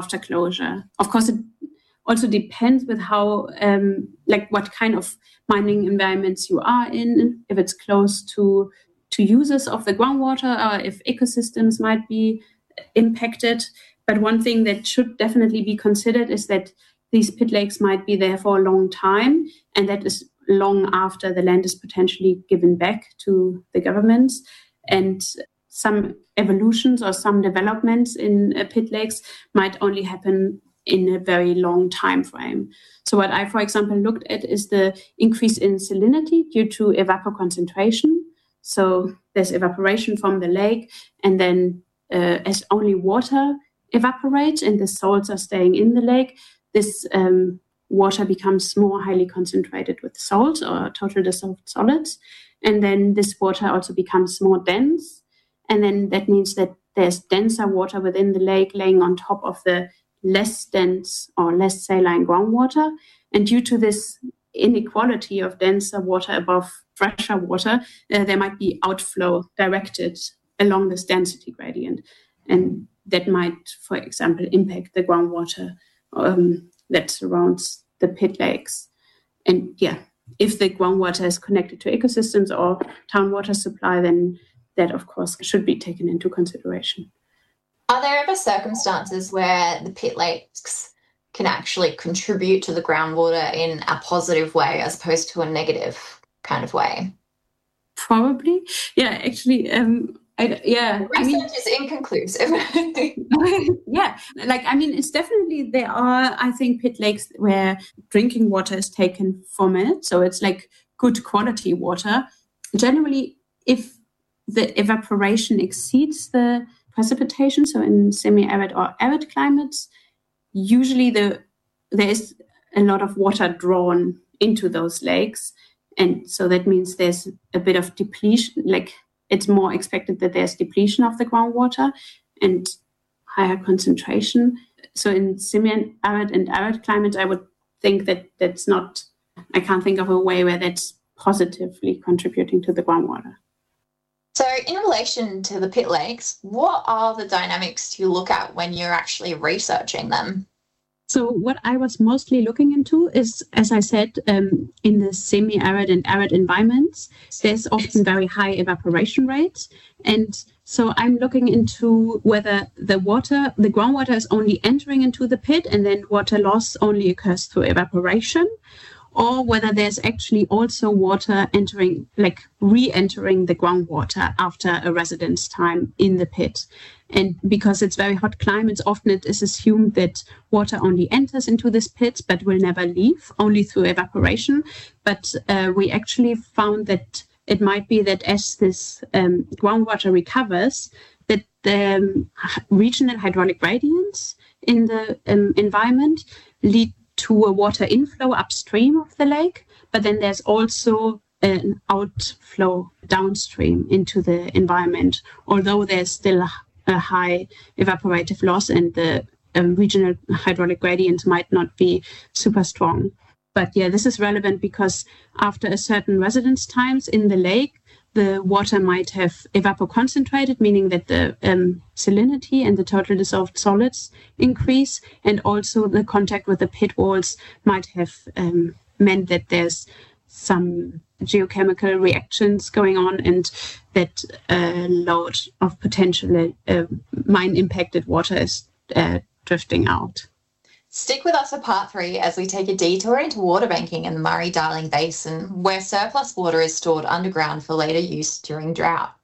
after closure. Of course, it also depends with how, what kind of mining environments you are in, if it's close to users of the groundwater or if ecosystems might be impacted. But one thing that should definitely be considered is that these pit lakes might be there for a long time, and that is long after the land is potentially given back to the governments. And some evolutions or some developments in pit lakes might only happen in a very long time frame. So what I, for example, looked at is the increase in salinity due to evapoconcentration. So there's evaporation from the lake, and then as only water evaporates and the salts are staying in the lake, this water becomes more highly concentrated with salts or total dissolved solids. And then this water also becomes more dense. And then that means that there's denser water within the lake laying on top of the less dense or less saline groundwater. And due to this inequality of denser water above fresher water, there might be outflow directed along this density gradient. And that might, for example, impact the groundwater that surrounds the pit lakes. And if the groundwater is connected to ecosystems or town water supply, then that, of course, should be taken into consideration. Are there ever circumstances where the pit lakes can actually contribute to the groundwater in a positive way as opposed to a negative kind of way? Probably. Yeah, actually, research is inconclusive. It's definitely, there are, I think, pit lakes where drinking water is taken from it. So it's like good quality water. Generally, if the evaporation exceeds the precipitation, so in semi-arid or arid climates, usually there is a lot of water drawn into those lakes. And so that means there's a bit of depletion, like it's more expected that there's depletion of the groundwater and higher concentration. So in semi-arid and arid climates, I would think that I can't think of a way where that's positively contributing to the groundwater. So in relation to the pit lakes, what are the dynamics you look at when you're actually researching them? So what I was mostly looking into is, as I said, in the semi-arid and arid environments, there's often very high evaporation rates. And so I'm looking into whether the groundwater is only entering into the pit and then water loss only occurs through evaporation, or whether there's actually also water entering, like re-entering the groundwater after a residence time in the pit. And because it's very hot climates, often it is assumed that water only enters into this pit but will never leave, only through evaporation. But we actually found that it might be that as this groundwater recovers, that the regional hydraulic gradients in the environment lead to a water inflow upstream of the lake, but then there's also an outflow downstream into the environment, although there's still a high evaporative loss and the regional hydraulic gradients might not be super strong. But this is relevant because after a certain residence times in the lake, the water might have evapoconcentrated, meaning that the salinity and the total dissolved solids increase, and also the contact with the pit walls might have meant that there's some geochemical reactions going on and that a load of potential mine-impacted water is drifting out. Stick with us for part 3 as we take a detour into water banking in the Murray-Darling Basin, where surplus water is stored underground for later use during drought.